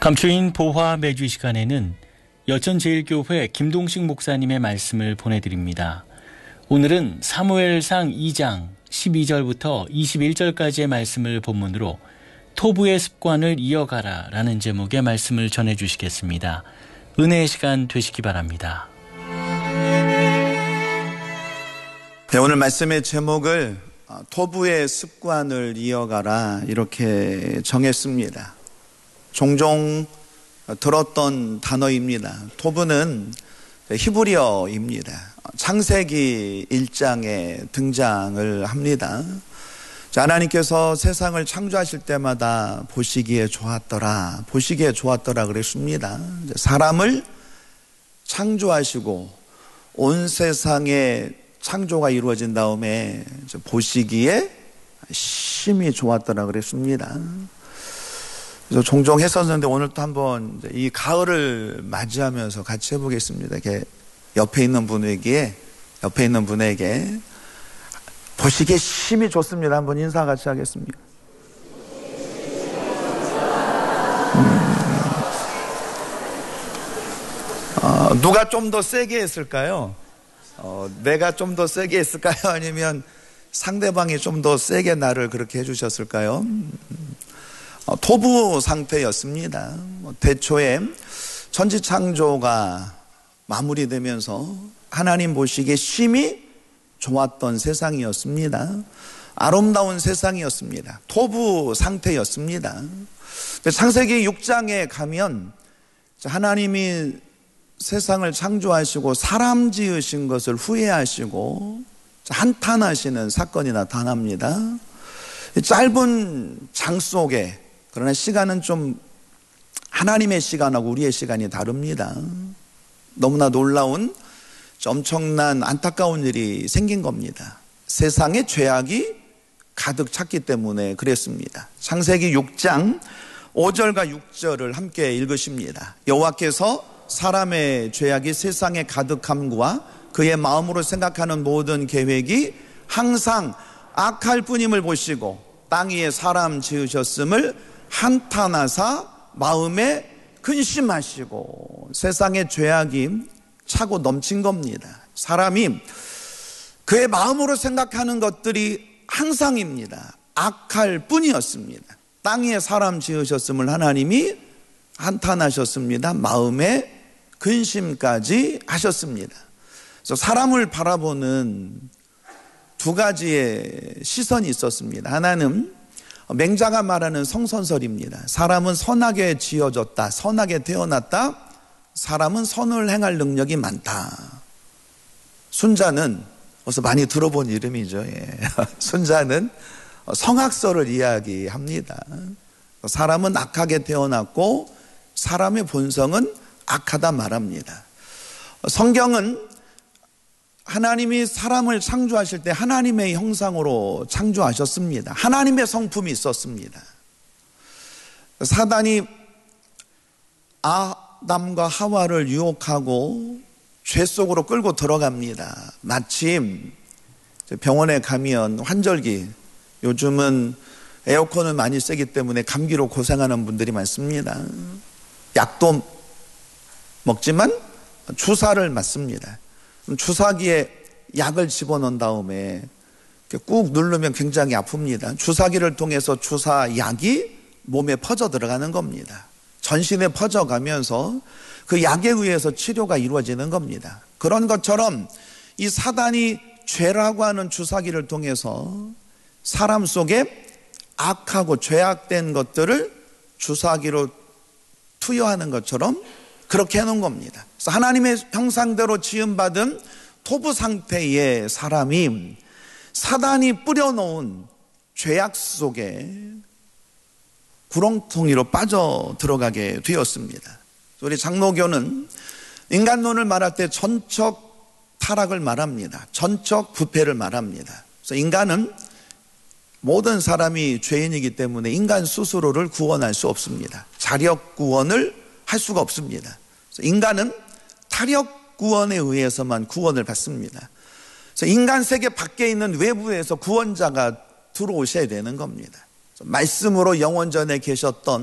감추인 보화 매주 시간에는 여천제일교회 김동식 목사님의 말씀을 보내드립니다. 오늘은 사무엘상 2장 12절부터 21절까지의 말씀을 본문으로 토부의 습관을 이어가라 라는 제목의 말씀을 전해주시겠습니다. 은혜의 시간 되시기 바랍니다. 네, 오늘 말씀의 제목을 토부의 습관을 이어가라 이렇게 정했습니다. 종종 들었던 단어입니다. 토부는 히브리어입니다. 창세기 1장에 등장을 합니다. 하나님께서 세상을 창조하실 때마다 보시기에 좋았더라 그랬습니다. 사람을 창조하시고 온 세상에 창조가 이루어진 다음에 보시기에 심히 좋았더라 그랬습니다. 그래서 종종 했었는데 오늘 또 한번 이 가을을 맞이하면서 같이 해보겠습니다. 이렇게 옆에 있는 분에게 보시기에 심히 좋습니다. 한번 인사 같이 하겠습니다. 누가 좀 더 세게 했을까요? 내가 좀 더 세게 했을까요? 아니면 상대방이 좀 더 세게 나를 그렇게 해주셨을까요? 토부 상태였습니다. 대초에 천지창조가 마무리되면서 하나님 보시기에 심히 좋았던 세상이었습니다. 아름다운 세상이었습니다. 토부 상태였습니다. 창세기 6장에 가면 하나님이 세상을 창조하시고 사람 지으신 것을 후회하시고 한탄하시는 사건이 나타납니다. 짧은 장 속에, 그러나 시간은 좀 하나님의 시간하고 우리의 시간이 다릅니다. 너무나 놀라운 엄청난 안타까운 일이 생긴 겁니다. 세상에 죄악이 가득 찼기 때문에 그랬습니다. 창세기 6장 5절과 6절을 함께 읽으십니다. 여호와께서 사람의 죄악이 세상에 가득함과 그의 마음으로 생각하는 모든 계획이 항상 악할 뿐임을 보시고 땅 위에 사람 지으셨음을 한탄하사 마음에 근심하시고 세상의 죄악이 차고 넘친 겁니다. 사람이 그의 마음으로 생각하는 것들이 항상입니다. 악할 뿐이었습니다. 땅 위에 사람 지으셨음을 하나님이 한탄하셨습니다. 마음에 근심까지 하셨습니다. 그래서 사람을 바라보는 두 가지의 시선이 있었습니다. 하나는 맹자가 말하는 성선설입니다. 사람은 선하게 지어졌다, 선하게 태어났다, 사람은 선을 행할 능력이 많다. 순자는 어서 많이 들어본 이름이죠. 순자는 성악설을 이야기합니다. 사람은 악하게 태어났고 사람의 본성은 악하다 말합니다. 성경은 하나님이 사람을 창조하실 때 하나님의 형상으로 창조하셨습니다. 하나님의 성품이 있었습니다. 사단이 아담과 하와를 유혹하고 죄 속으로 끌고 들어갑니다. 마침 병원에 가면 환절기, 요즘은 에어컨을 많이 쓰기 때문에 감기로 고생하는 분들이 많습니다. 약도 먹지만 주사를 맞습니다. 주사기에 약을 집어넣은 다음에 꾹 누르면 굉장히 아픕니다. 주사기를 통해서 주사약이 몸에 퍼져 들어가는 겁니다. 전신에 퍼져가면서 그 약에 의해서 치료가 이루어지는 겁니다. 그런 것처럼 이 사단이 죄라고 하는 주사기를 통해서 사람 속에 악하고 죄악된 것들을 주사기로 투여하는 것처럼 그렇게 해놓은 겁니다. 그래서 하나님의 형상대로 지음받은 토부 상태의 사람이 사단이 뿌려놓은 죄악 속에 구렁텅이로 빠져 들어가게 되었습니다. 우리 장로교는 인간론을 말할 때 전적 타락을 말합니다. 전적 부패를 말합니다. 그래서 인간은 모든 사람이 죄인이기 때문에 인간 스스로를 구원할 수 없습니다. 자력 구원을 할 수가 없습니다. 인간은 타력 구원에 의해서만 구원을 받습니다. 그래서 인간 세계 밖에 있는 외부에서 구원자가 들어오셔야 되는 겁니다. 말씀으로 영원전에 계셨던